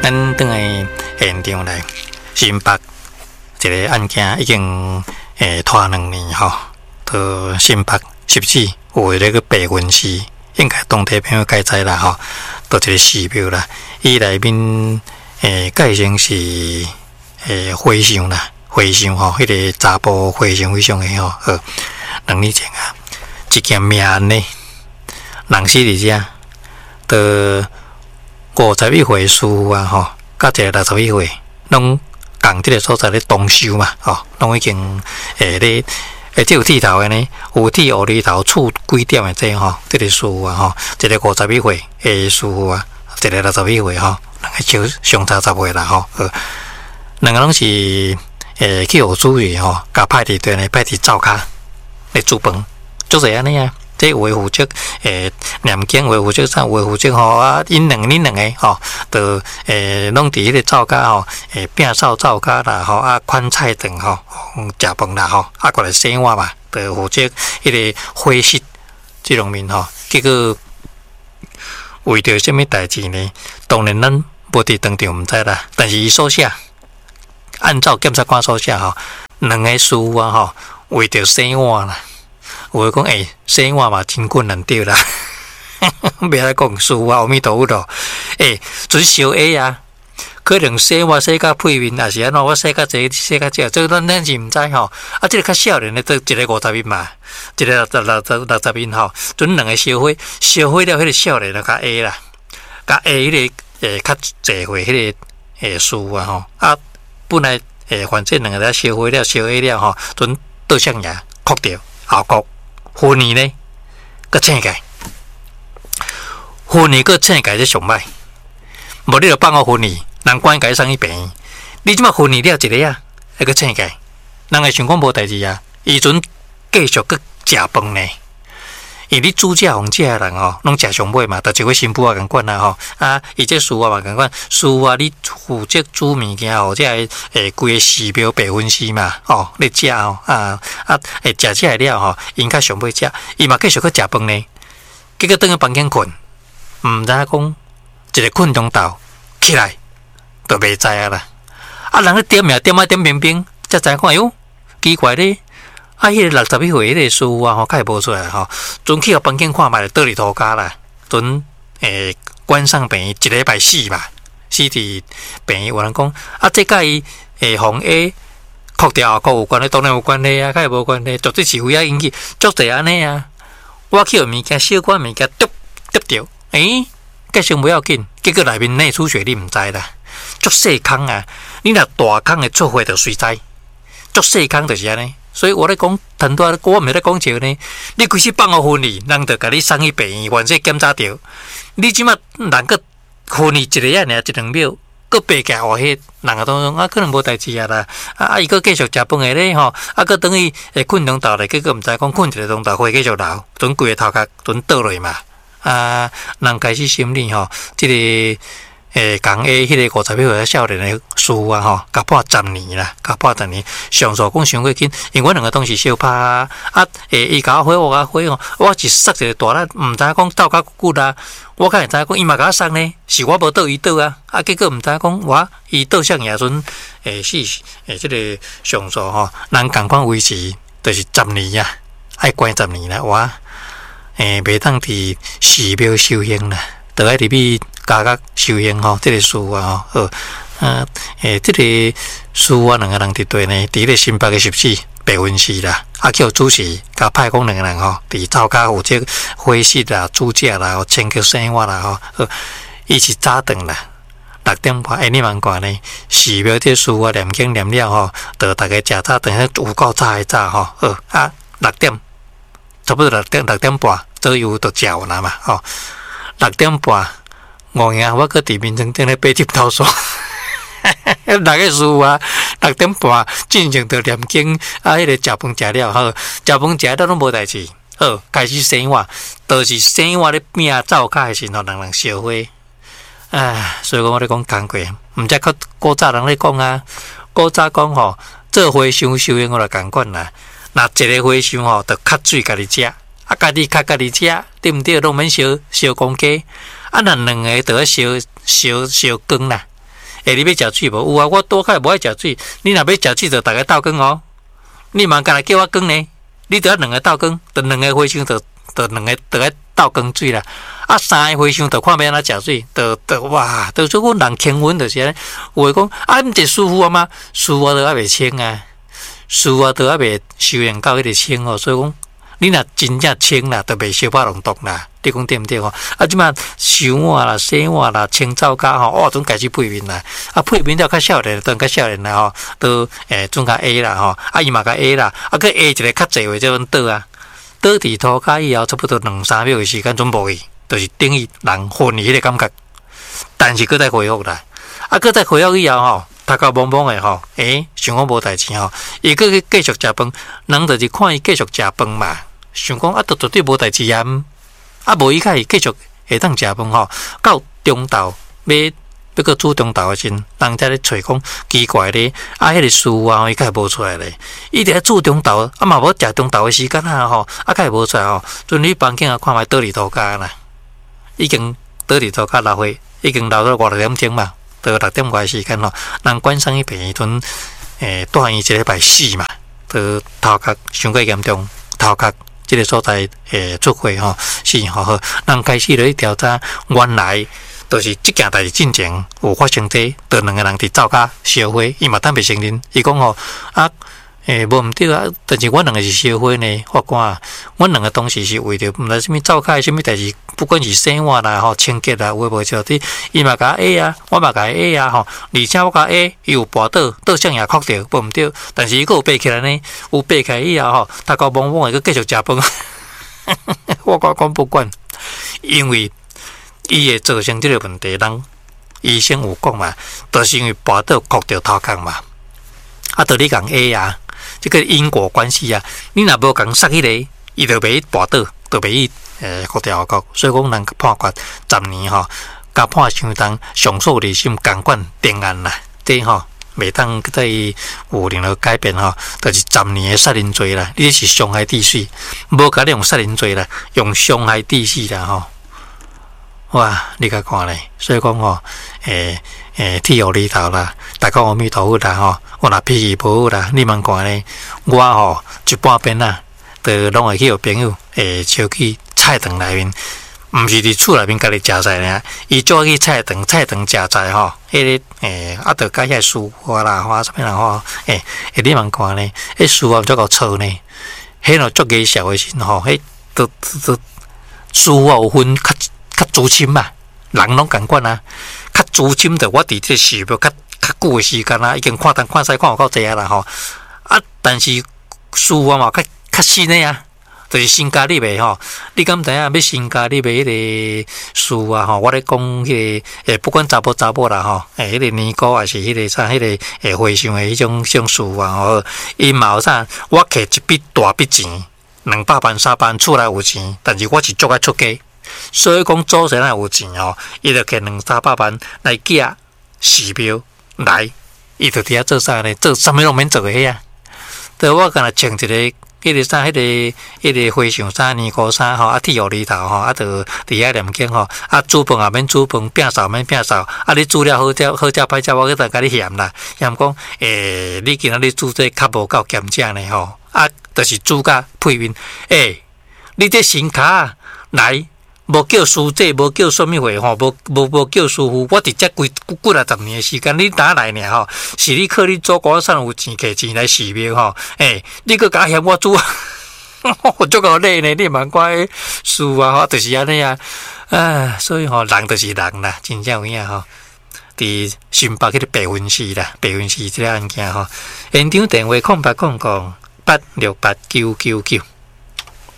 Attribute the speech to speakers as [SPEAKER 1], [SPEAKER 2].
[SPEAKER 1] 咱等来现场来，新北一个案件已经拖2年吼，到新北10市有那个白云市，应该当地朋友该知啦吼，到一个寺庙啦，伊内面改成是和尚啦，和尚吼，迄个查甫和尚非常的吼，2年前啊，一件命案呢，人死伫遮，到51岁师傅啊吼，甲一个61岁，拢共即个所在咧同修嘛，吼，拢已经咧即有剃头的呢，有剃乌里头，厝几点的这吼，即个师傅啊吼，一个51岁的师傅啊，一个61岁吼，两个相差10岁啦吼，两个拢是去学主语吼，甲派伫对呢，派伫灶骹来煮饭，做这安尼啊。这有诶负责念经，有诶负责啥？有诶负责吼啊，因两个吼，就拢伫迄个灶骹吼，摒扫灶骹啦吼，啊款菜顿吼，食饭啦吼，啊过来洗碗嘛，就负责迄个伙食即方面吼。结果为着什么代志呢？当然咱无伫当场毋知啦，但是伊所写，按照检察官所写吼，2个师傅啊吼，为着洗碗啦。有讲洗碗嘛真困难对啦，别来讲师傅啊，阿弥陀佛咯。准烧鸭啊，可能洗碗洗甲配面，也是安怎我洗甲济洗甲少，这咱是毋知吼。啊，这个较少年的，都一个50面嘛，一个60面吼，准2个烧火了，迄个少年就较矮啦，较矮迄个较济岁迄个师傅啊吼。啊，本来反正2个在烧火了，烧矮了吼，准倒向牙哭掉后哭。婚礼呢，搁请假，婚礼搁请假才上歹。无你著放我婚礼，人管家送去病院。你即马婚礼了一个啊，还搁请假，人会想讲无代志啊。伊阵继续搁食饭呢。因你煮食红食的人吼，拢食上尾嘛，就一个新妇啊共管啦吼。啊，伊这师傅嘛共管，师傅啊，你负责煮物件吼，这规个寺庙白云寺嘛，吼，你食吼食起来了吼，因较上尾食，伊嘛继续去食饭呢。结果倒去房间困，毋知讲一个困中昼起来，就袂知啊啦。啊，人咧点名点啊点冰冰，才知影看哟，奇怪咧。啊，迄个61岁迄个师傅啊，吼，较会无出来吼。准去互房间看卖，倒伫涂骹啦。准关上病院1礼拜死嘛，死伫病院。有人讲啊，这甲伊红 A 哭掉后哭有关系，当然有关系啊，较会无关系，绝对是为啊引起足侪安尼啊。我去互物件小可物件得着，继续不要紧，结果内面内出血你毋知啦，足细坑啊！你若大坑的出血就随知，足细坑就是安尼。所以我咧讲，很多我毋是咧讲笑呢。你开始放我婚礼，人就甲你送去病院，完全检查掉。你即马人个婚礼一个啊，尔1-2秒，个白假话迄人个当中啊，可能无代志啊啦。啊，伊个继续食饭个咧吼，啊，个等于困中昼咧，结果毋知讲困一个钟头，会继续流，准规个头壳准倒落嘛。啊，人开始心理吼，即个。讲迄个51岁的少年的师傅啊吼，甲判10年啦，甲判10年。上诉讲伤过紧，因为我2个当时相拍啊，伊甲我回我吼，我是塞一个大力，毋知讲斗较久啦。我敢会知讲伊嘛甲我送呢，是我无倒伊倒啊，啊结果毋知讲我伊倒向也阵即个上诉吼，人共款维持就是10年啊，爱关10年啦，我袂当伫寺庙修行啦。就爱入去加甲修行吼，这个师傅啊吼，这个师傅啊2个人伫对呢，伫咧新北的10市白云寺啦，啊叫主持，甲派讲2个人吼，伫灶骹负责伙食啦、煮食啦、清洁生活啦吼，伊是早顿啦，6点半，你茫看呢，寺庙这师傅啊念经念了吼，就大家食早顿，有够早的早吼，6点，差不多6点半左右就食完啦嘛，吼。6点半，5点我搁伫面床顶咧爬枕头刷，那个师傅啊，6点半进行着念经，啊，迄个食饭食了好，食饭食了拢无代志，好开始洗碗，就是洗碗咧摒灶骹的时候，人烧火，所以讲我咧讲工课，毋知古早人咧讲啊，古早讲吼，做和尚修行我就共款啦，若一个和尚吼，就较水家己食。啊，家己食，对毋对？拢免烧公鸡，啊，若2个就要烧羹啦， 你要食水无？有啊，我多开无爱食水。你若要食水，就大家斗羹哦。你嘛干来叫我羹呢？你得两个斗羹，得两个花生，得两个得爱斗羹水啦。啊，三个花生得看要安怎食水，得哇，得做阮人轻温就是安尼。有诶讲啊，毋是师傅啊嘛，师傅都还袂清啊，师傅都还袂修炼到迄个清哦，所以讲。你若真正清啦，就袂小巴龙毒啦。你讲对毋对吼？啊，即摆烧碗啦、洗碗啦、清灶甲吼，哦，总开始配面啦。啊，配面了较少年，当较少年啦吼，都总较 A 啦吼。啊，伊嘛甲 A 啦，啊，佮 A 一个较济话，叫阮倒啊。倒伫涂骹以后，差不多2-3秒的时间准无去，就是等于人昏去迄个感觉。但是佮再恢复啦，啊，佮再恢复以后吼。头壳懵懵的吼，想讲无代志吼，伊搁去继续食饭，人就是看伊继续食饭嘛。想讲啊，都绝对无代志啊，啊无伊开继续会当食饭吼，到中昼要搁煮中昼的时，人才咧找讲奇怪咧，啊，迄个师傅啊，伊开无出来咧，伊伫咧煮中昼，啊嘛无食中昼的时间啊吼，啊开无出来吼，阵你房间啊看觅倒伫涂骹啦，已经倒伫涂骹流血，已经流到5-6点钟嘛。到6点外时间吼，人关上去病阵，住院一个礼拜4嘛，到头壳伤过严重，头壳即个所在出血吼，4吼，人开始咧调查，原来就是即件代志进前有发生这，到2个人伫灶骹烧火，伊嘛当袂承认，伊讲吼啊。无毋对啊，但是阮两个是烧火呢。法官啊，阮两个当时是为着毋知啥物灶骹啥物代志，不管是洗碗啦、吼清洁啦，有诶无照滴，伊嘛甲 A 啊，我嘛甲 A 啊吼，而且我甲 A 伊有跋倒向也确着，无毋对，但是伊佫有爬起来呢，有爬起来以后吼，头壳懵懵诶，佫继续食饭。我讲不管，因为伊会造成即个问题，人医生有讲嘛，就是因为跋倒磕着头壳嘛，啊，道你讲 A 啊。这个因果关系啊，你若无共杀迄个，伊就袂跋倒，就袂割掉骨。所以讲人判决10年吼，甲判相当上诉离心监管定案啦。这吼袂当再有任何改变吼，就是10年的杀人罪啦。你是伤害致死，无甲你用杀人罪啦，用伤害致死啦吼。哇，你甲看咧，所以讲吼，天有厘头啦，大家阿弥陀佛啦吼，我若脾气无好啦，你莫看咧，我吼一半边啊，都拢会去有朋友烧去菜场内面，毋是伫厝内面家己食菜呢，伊做去菜场食菜吼，迄个啊，着甲遐师傅啦，或啥物啦吼，你莫看咧，迄师傅足够臭呢，迄落足艺笑的时吼，迄都师傅有分较资深嘛，人拢共款啊。较资深的，我伫这寺庙较久的时间啦，已经看东看西看有够济啊啦吼。啊，但是师傅嘛较新的啊，就是新加入的吼。你敢知影要新加入的迄个师傅啊吼？我咧讲迄个不管查甫啦吼，迄个尼姑还是迄个啥，迄个和尚的迄种师傅啊吼，伊嘛有啥？我摕一笔大笔钱，200万300万厝内有钱，但是我是足爱出家。所以讲，祖先若有钱吼，伊就摕200-300万来寄寺庙来，伊就伫遐做啥呢？做啥物拢免做诶啊！对，我干若穿一个迄个啥，迄个和尚衫、尼姑衫吼，啊，剃胡厘头吼，啊，就伫遐念经吼，啊，煮饭也免煮饭，摒扫免摒扫，啊，你煮了好食歹食，我去甲你嫌啦，嫌讲你今仔日煮这较无够咸食呢吼，啊，就是煮甲配面，你这新卡来。无叫师姐，无叫什么话吼，无叫师傅，我伫遮几啊10年的时间，你哪来呢吼？是你靠你祖国上有钱摕钱来寺庙吼，你搁甲嫌我煮，我足够累呢，你蛮怪师傅啊，就是安尼啊，所以吼，人就是人啦，真正有影吼。伫新北迄个白云寺啦，白云寺即个案件吼，现场电话0800868999。